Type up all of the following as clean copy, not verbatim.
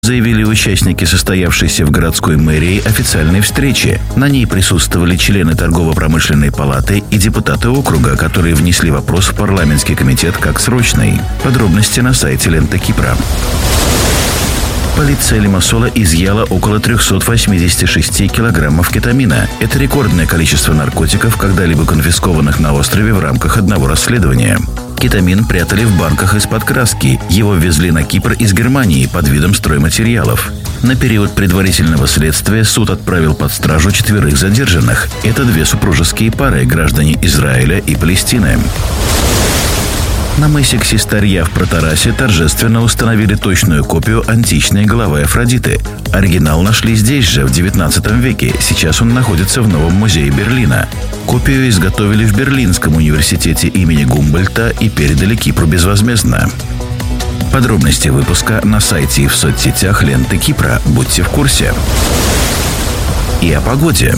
заявили участники состоявшейся в городской мэрии официальной встречи. На ней присутствовали члены торгово-промышленной палаты и депутаты округа, которые внесли вопрос в парламентский комитет как срочный. Подробности на сайте Ленты Кипра. Полиция Лимассола изъяла около 386 килограммов кетамина. Это рекордное количество наркотиков, когда-либо конфискованных на острове в рамках одного расследования. Кетамин прятали в банках из-под краски. Его везли на Кипр из Германии под видом стройматериалов. На период предварительного следствия суд отправил под стражу 4 задержанных. Это 2 супружеские пары, граждане Израиля и Палестины. На мысе Ксистарья в Протарасе торжественно установили точную копию античной головы Афродиты. Оригинал нашли здесь же, в 19 веке. Сейчас он находится в новом музее Берлина. Копию изготовили в Берлинском университете имени Гумбольдта и передали Кипру безвозмездно. Подробности выпуска на сайте и в соцсетях Ленты Кипра. Будьте в курсе. И о погоде.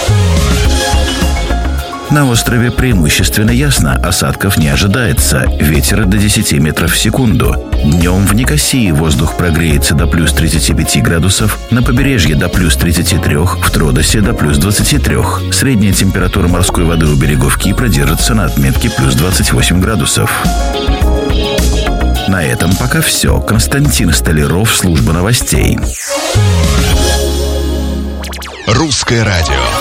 На острове преимущественно ясно, осадков не ожидается, ветер до 10 метров в секунду. Днем в Никосии воздух прогреется до плюс 35 градусов, на побережье до плюс 33, в Тродосе до плюс 23. Средняя температура морской воды у берегов Кипра держится на отметке плюс 28 градусов. На этом пока все. Константин Столяров, служба новостей. Русское радио.